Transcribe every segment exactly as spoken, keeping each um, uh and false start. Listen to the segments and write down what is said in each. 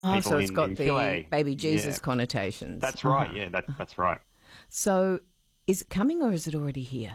Oh, people so it's in, got in the Chile. baby Jesus Yeah, connotations. that's Uh-huh. right. Yeah, that, that's right. So is it coming or is it already here?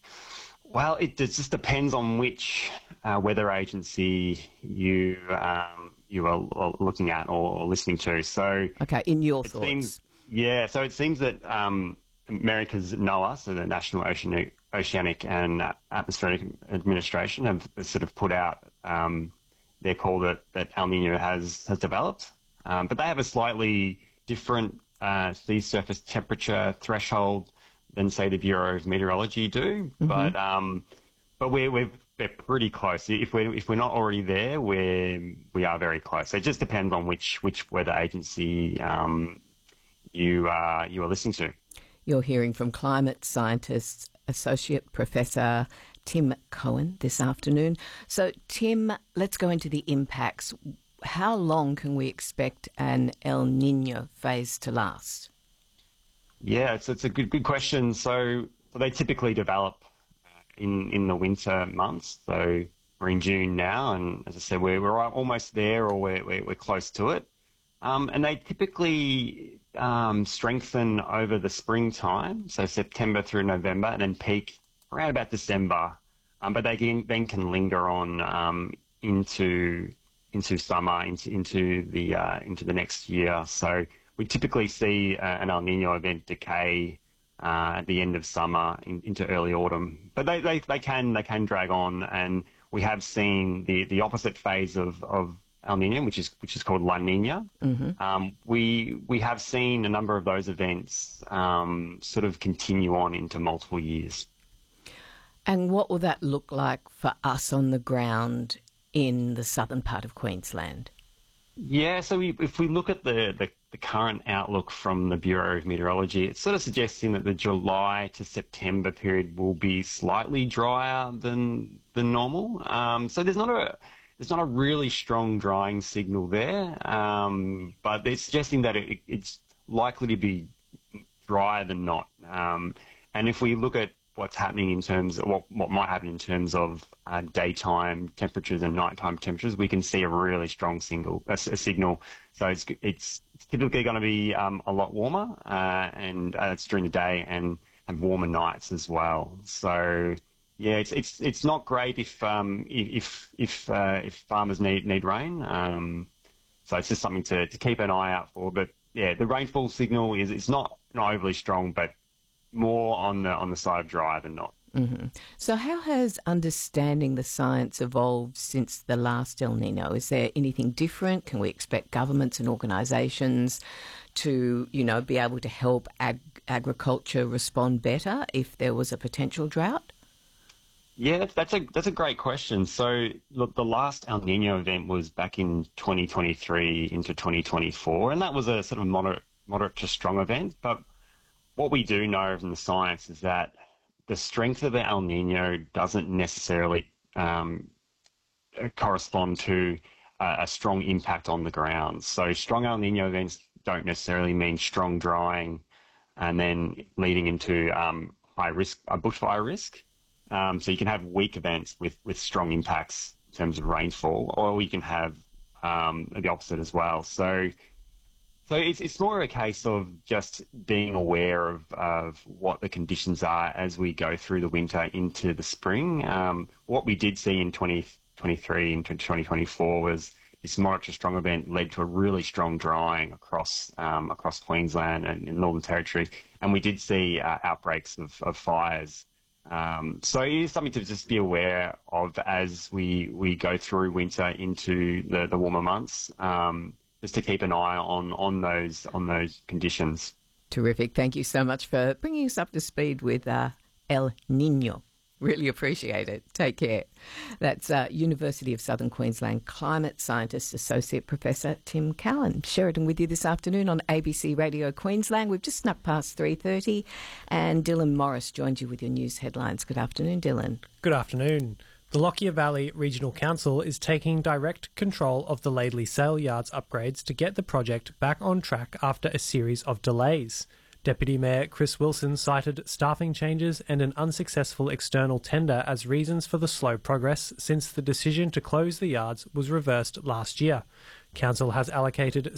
Well, it, it just depends on which uh, weather agency you um, you are l- looking at or, or listening to. So Okay, in your it seems, thoughts. yeah. So it seems that um, America's NOAA, so the National Oceanic, Oceanic and Atmospheric Administration, have sort of put out um, their call that, that El Nino has has developed, um, but they have a slightly different uh, sea surface temperature threshold than say the Bureau of Meteorology do. Mm-hmm. But um, but we're we're we're pretty close. If we're if we're not already there, we're we are very close. So it just depends on which which weather agency um, you uh, you are listening to. You're hearing from climate scientist, Associate Professor Tim Cohen this afternoon. So, Tim, let's go into the impacts. How long can we expect an El Nino phase to last? Yeah, it's it's a good good question. So, so they typically develop in in the winter months. So we're in June now, and as I said, we're we're almost there, or we're we're, we're close to it. Um, and they typically um, strengthen over the springtime, so September through November, and then peak around about December. Um, but they can, then can linger on um, into into summer, into into the uh, into the next year. So we typically see uh, an El Nino event decay uh, at the end of summer in, into early autumn. But they, they, they can they can drag on, and we have seen the, the opposite phase of, of El Nino, which is which is called La Nina. Mm-hmm. Um, we we have seen a number of those events um, sort of continue on into multiple years. And what will that look like for us on the ground in the southern part of Queensland? Yeah, so we, if we look at the, the, the current outlook from the Bureau of Meteorology, it's sort of suggesting that the July to September period will be slightly drier than than normal. Um, so there's not a there's not a really strong drying signal there, um, but they're suggesting that it, it's likely to be drier than not. Um, and if we look at what's happening in terms of what, what might happen in terms of uh, daytime temperatures and nighttime temperatures, we can see a really strong single, a, a signal. So it's, it's typically going to be um, a lot warmer, uh, and uh, it's during the day, and have warmer nights as well. So yeah, it's it's it's not great if um, if if uh, if farmers need need rain. Um, so it's just something to, to keep an eye out for. But yeah, the rainfall signal is it's not, not overly strong, but more on the on the side of dry than not. Mm-hmm. So how has understanding the science evolved since the last El Nino? Is there anything different? Can we expect governments and organisations to, you know, be able to help ag- agriculture respond better if there was a potential drought? Yeah, that's, that's a that's a great question. So look, the last El Nino event was back in twenty twenty-three into twenty twenty-four, and that was a sort of moderate moderate to strong event. But what we do know from the science is that the strength of the El Nino doesn't necessarily um, correspond to uh, a strong impact on the ground. So strong El Nino events don't necessarily mean strong drying and then leading into um, high risk, uh, bushfire risk. Um, so you can have weak events with, with strong impacts in terms of rainfall, or we can have um, the opposite as well. So So it's it's more a case of just being aware of, of what the conditions are as we go through the winter into the spring. Um, what we did see in twenty twenty-three and twenty twenty-four was this moderate to strong event led to a really strong drying across um, across Queensland and in Northern Territory, and we did see uh, outbreaks of, of fires. Um, so it is something to just be aware of as we we go through winter into the, the warmer months. Um, just to keep an eye on, on those on those conditions. Terrific. Thank you so much for bringing us up to speed with uh, El Nino. Really appreciate it. Take care. That's uh, University of Southern Queensland climate scientist Associate Professor Tim Cowan. Sheridan with you this afternoon on A B C Radio Queensland. We've just snuck past three thirty, and Dylan Morris joined you with your news headlines. Good afternoon, Dylan. Good afternoon. The Lockyer Valley Regional Council is taking direct control of the Laidley Sale Yards upgrades to get the project back on track after a series of delays. Deputy Mayor Chris Wilson cited staffing changes and an unsuccessful external tender as reasons for the slow progress since the decision to close the yards was reversed last year. Council has allocated